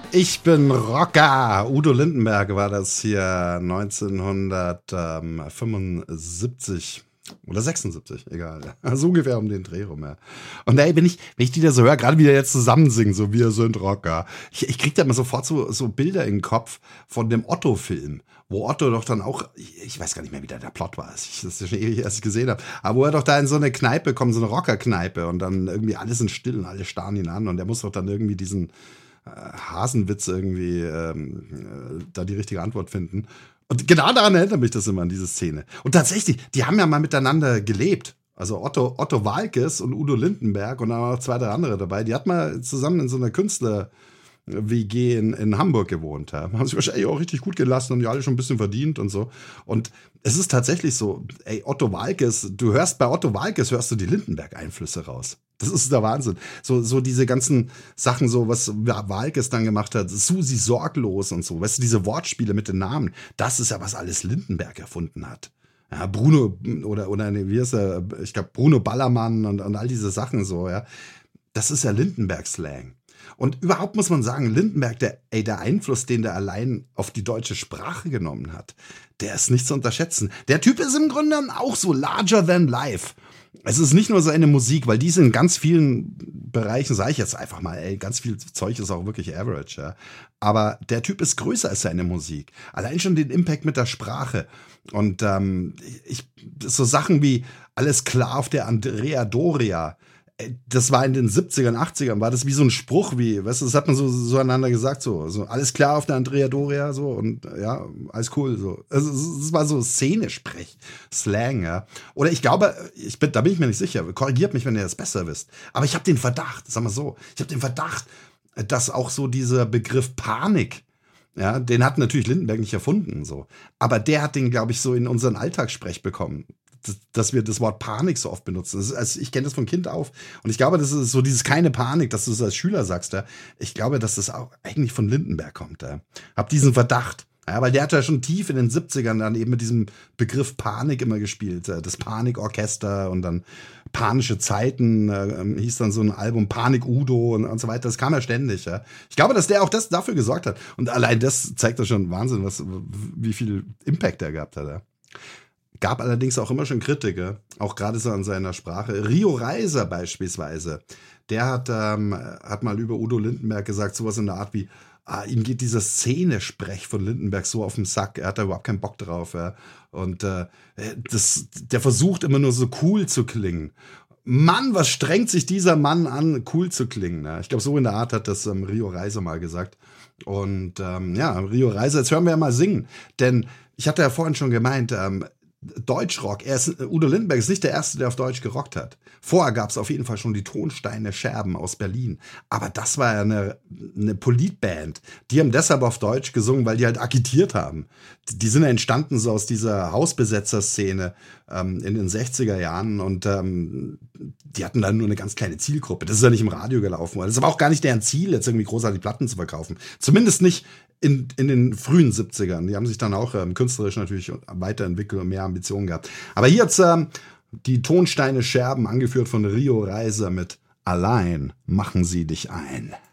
Ich bin Rocker. Udo Lindenberg war das hier 1975 oder 76, egal. So ungefähr um den Dreh rum, ja. Und ey, wenn ich die da so höre, gerade wie der jetzt zusammensingen, so wir sind Rocker, ich krieg da immer sofort so Bilder in den Kopf von dem Otto-Film, wo Otto doch dann auch, ich weiß gar nicht mehr, wie der Plot war, das ist ja schon ewig, als ich gesehen habe, aber wo er doch da in so eine Kneipe kommt, so eine Rocker-Kneipe und dann irgendwie alle sind still und alle starren ihn an und der muss doch dann irgendwie diesen Hasenwitz irgendwie da die richtige Antwort finden. Und genau daran erinnert mich das immer, an diese Szene. Und tatsächlich, die haben ja mal miteinander gelebt. Also Otto Waalkes und Udo Lindenberg und dann auch 2, 3 andere dabei. Die hat mal zusammen in so einer Künstler-WG in Hamburg gewohnt. Ja. Haben sich wahrscheinlich auch richtig gut gelassen, haben die alle schon ein bisschen verdient und so. Und es ist tatsächlich so, ey, Otto Waalkes, bei Otto Waalkes hörst du die Lindenberg-Einflüsse raus. Das ist der Wahnsinn. So diese ganzen Sachen, so was Waalkes dann gemacht hat, Susi Sorglos und so, weißt du, diese Wortspiele mit den Namen, das ist ja, was alles Lindenberg erfunden hat. Ja, Bruno oder nee, wie ist er? Ich glaube Bruno Ballermann und all diese Sachen so, ja. Das ist ja Lindenberg-Slang. Und überhaupt muss man sagen, Lindenberg, der Einfluss, den der allein auf die deutsche Sprache genommen hat, der ist nicht zu unterschätzen. Der Typ ist im Grunde auch so larger than life. Es ist nicht nur seine Musik, weil die ist in ganz vielen Bereichen, sage ich jetzt einfach mal, ganz viel Zeug ist auch wirklich average, ja. Aber der Typ ist größer als seine Musik. Allein schon den Impact mit der Sprache. Und so Sachen wie Alles klar auf der Andrea Doria, das war in den 70ern, 80ern, war das wie so ein Spruch, weißt du, das hat man so einander gesagt, so alles klar auf der Andrea Doria, so, und ja, alles cool, so. Also, das war so Szenesprech, Slang, ja. Oder ich glaube, da bin ich mir nicht sicher, korrigiert mich, wenn ihr das besser wisst. Aber ich habe den Verdacht, sag mal so, dass auch so dieser Begriff Panik, ja, den hat natürlich Lindenberg nicht erfunden, so. Aber der hat den, glaube ich, so in unseren Alltagssprech bekommen, dass wir das Wort Panik so oft benutzen. Also ich kenne das von Kind auf. Und ich glaube, das ist so dieses keine Panik, dass du es als Schüler sagst. Ja. Ich glaube, dass das auch eigentlich von Lindenberg kommt. Ja. Hab diesen Verdacht. Ja, weil der hat ja schon tief in den 70ern dann eben mit diesem Begriff Panik immer gespielt. Das Panikorchester und dann Panische Zeiten, hieß dann so ein Album Panik Udo und so weiter. Das kam ja ständig. Ja. Ich glaube, dass der auch das dafür gesorgt hat. Und allein das zeigt doch schon Wahnsinn, wie viel Impact er gehabt hat. Ja. Gab allerdings auch immer schon Kritiker, auch gerade so an seiner Sprache. Rio Reiser beispielsweise, der hat mal über Udo Lindenberg gesagt, sowas in der Art wie, ihm geht dieser Szenesprech von Lindenberg so auf den Sack, er hat da überhaupt keinen Bock drauf. Ja. Und der versucht immer nur so cool zu klingen. Mann, was strengt sich dieser Mann an, cool zu klingen. Ja. Ich glaube, so in der Art hat das Rio Reiser mal gesagt. Und Rio Reiser, jetzt hören wir ja mal singen. Denn ich hatte ja vorhin schon gemeint, Deutschrock. Udo Lindenberg ist nicht der Erste, der auf Deutsch gerockt hat. Vorher gab es auf jeden Fall schon die Tonsteine Scherben aus Berlin. Aber das war ja eine Politband. Die haben deshalb auf Deutsch gesungen, weil die halt agitiert haben. Die sind ja entstanden so aus dieser Hausbesetzer-Szene in den 60er Jahren und die hatten dann nur eine ganz kleine Zielgruppe. Das ist ja nicht im Radio gelaufen. Das ist aber auch gar nicht deren Ziel, jetzt irgendwie großartig Platten zu verkaufen. Zumindest nicht in den frühen 70ern. Die haben sich dann auch künstlerisch natürlich weiterentwickelt und mehr Ambitionen gehabt. Aber hier jetzt die Tonsteine Scherben, angeführt von Rio Reiser mit Allein machen sie dich ein.